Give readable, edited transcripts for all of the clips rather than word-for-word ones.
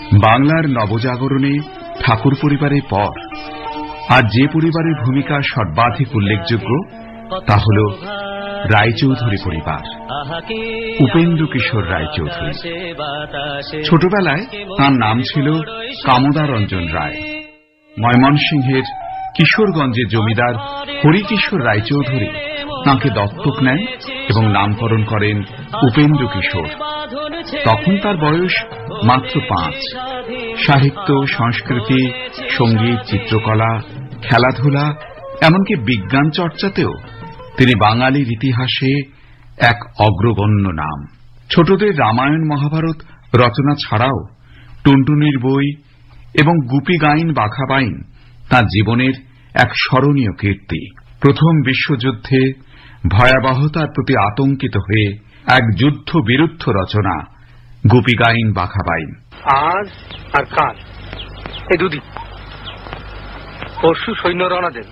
বাংলার নবজাগরণে ঠাকুর পরিবারের পর আজ যে পরিবারের ভূমিকা সর্বাধিক উল্লেখযোগ্য তা হল রায়চৌধুরী পরিবার। উপেন্দ্র কিশোর রায়চৌধুরী। ছোটবেলায় তাঁর নাম ছিল কামদারঞ্জন রায়। ময়মনসিংহের কিশোরগঞ্জের জমিদার হরিকিশোর রায়চৌধুরী তাঁকে দত্তক নেন এবং নামকরণ করেন উপেন্দ্র কিশোর। তখন তার বয়স মাত্র 5। সাহিত্য, সংস্কৃতি, সঙ্গীত, চিত্রকলা, খেলাধুলা, এমনকি বিজ্ঞান চর্চাতেও তিনি বাঙালির ইতিহাসে এক অগ্রগণ্য নাম। ছোটদের রামায়ণ মহাভারত রচনা ছাড়াও টুনটুনির বই এবং গুপি গাইন বাঘা বাইন তাঁর জীবনের এক স্মরণীয় কীর্তি। প্রথম বিশ্বযুদ্ধে ভয়াবহতার প্রতি আতঙ্কিত হয়ে এক যুদ্ধ বিরুদ্ধ রচনা গুপি গাইন বাঘা বাইন। আজ আর কাল এই দুদিন, পরশু সৈন্য রওনা দেন।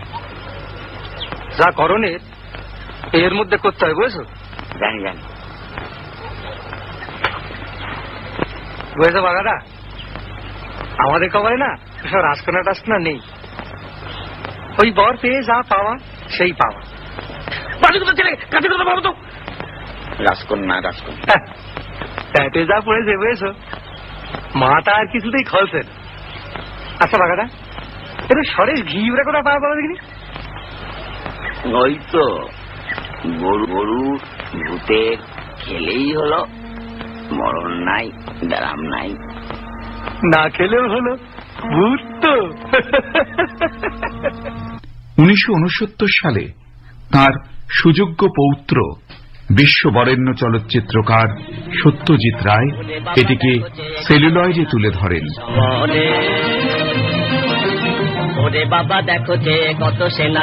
যা করণের এর মধ্যে করতে হয়, বুঝেছো? জানি জানি। বুঝেছো বাঘাটা? আমাদের কপালে না সব রাজকন্যা টাজকন্যা নেই। ওই বর পেয়ে যা পাওয়া সেই পাওয়া। রাজকন্যা রাজকন্যা প্যাটে যা পড়েছে, বুঝেছো? মাটা আর কিছুতেই খলছে না। আচ্ছা বাঘাটা, এটা সরেশ ঘি উড়ে কোথায় পাওয়া পাওয়া দেখিনি? ওই তো গরু গরু ভূতের খেলেই হলো, মরণ নাই, দারাম নাই। না খেলেও হলো, ভূত তো। 1969 সালে তাঁর সুযোগ্য পৌত্র বিশ্ববরেণ্য চলচ্চিত্রকার সত্যজিৎ রায় এটিকে সেলুলয়েডে তুলে ধরেন। ওরে বাবা দেখো যে কত সেনা